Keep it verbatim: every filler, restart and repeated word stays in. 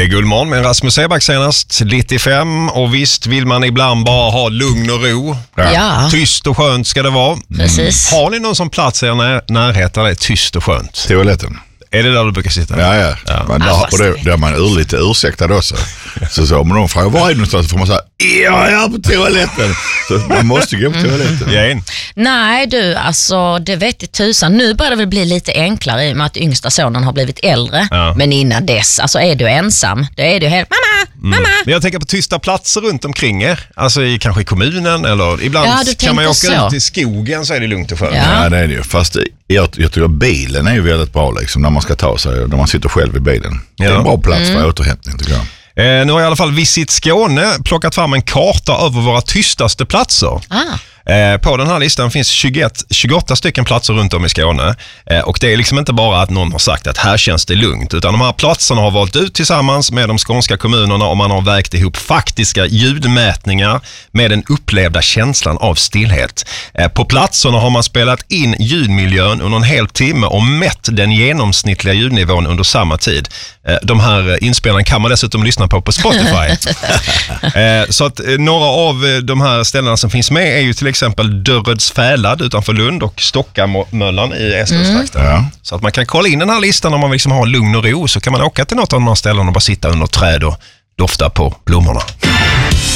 Det är Guldmorgon med Rasmus Seback senast, nittiofem, och visst vill man ibland bara ha lugn och ro. Ja. Ja. Tyst och skönt ska det vara. Precis. Har ni någon som plats i er när- närhet där det är tyst och skönt? Toaletten. Är det där du brukar sitta? Ja, ja. ja. Men där, och det, där är man ur lite ursäktad också. Så, så om någon frågar, var är du någonstans? Så får man säga, ja, jag är på toaletten. Så man måste gå på toaletten. Mm. Nej du, alltså det vet jag tusan. Nu börjar det väl bli lite enklare i och med att yngsta sonen har blivit äldre. Ja. Men innan dess, alltså är du ensam, då är du helt, mamma, mamma. Mm. Men jag tänker på tysta platser runt omkring er. Alltså i, kanske i kommunen eller ibland Ja, du kan man ju åka tänker så. ut i skogen så är det lugnt och skönt. Ja. Ja, det är det ju. Fast jag, jag tycker att bilen är ju väldigt bra liksom, när man ska ta sig, när man sitter själv i bilen. Det är Ja. en bra plats för återhämtning tycker jag. Eh, nu har i alla fall Visit Skåne plockat fram en karta över våra tystaste platser. Ah. Eh, på den här listan finns tjugoett, tjugoåtta stycken platser runt om i Skåne. Eh, och det är liksom inte bara att någon har sagt att här känns det lugnt, utan de här platserna har valt ut tillsammans med de skånska kommunerna och man har vägt ihop faktiska ljudmätningar med den upplevda känslan av stillhet. Eh, på platserna har man spelat in ljudmiljön under en hel timme och mätt den genomsnittliga ljudnivån under samma tid. Eh, de här inspelningarna kan man dessutom lyssna på på Spotify. eh, så att eh, några av eh, de här ställena som finns med är ju till exempel Dörröds Fälad utanför Lund och Stockamöllan i Eskilstuna. Mm. Ja. Så att man kan kolla in den här listan om man vill liksom ha lugn och ro, så kan man åka till något av de här ställena och bara sitta under träd och dofta på blommorna.